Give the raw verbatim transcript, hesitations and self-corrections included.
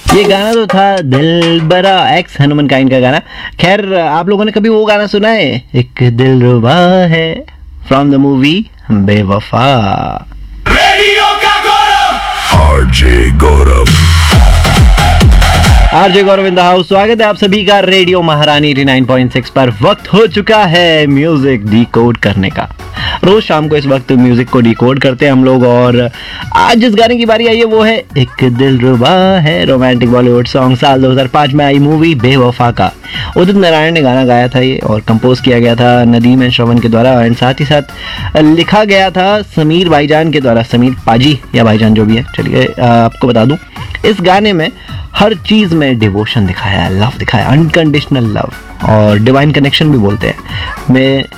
ये गाना तो था दिलबरा एक्स हनुमान काइंड का गाना। खैर, आप लोगों ने कभी वो गाना सुना है, एक दिलरुबा है, फ्रॉम द मूवी बेवफा। रेडियो का गौरव RJ Gaurav RJ Gaurav in the house. स्वागत है आप सभी का रेडियो महारानी नवासी पॉइंट सिक्स पर। वक्त हो चुका है म्यूजिक डिकोड करने का। रोज शाम को इस वक्त म्यूजिक को डिकोड करते हैं हम लोग, और आज जिस गाने की बारी आई है वो है एक दिलरुबा है, रोमांटिक बॉलीवुड सॉन्ग, साल दो हज़ार पाँच में आई मूवी बेवफा का। उदित नारायण ने गाना गाया था ये, और कंपोज किया गया था नदीम एंड श्रवण के द्वारा, एंड साथ ही साथ लिखा गया था समीर भाईजान के द्वारा, समीर पाजी या भाईजान जो भी है। चलिए आपको बता दूं, इस गाने में हर चीज में डिवोशन दिखाया है, लव दिखाया है, अनकंडीशनल लव, और डिवाइन कनेक्शन भी बोलते हैं। मैं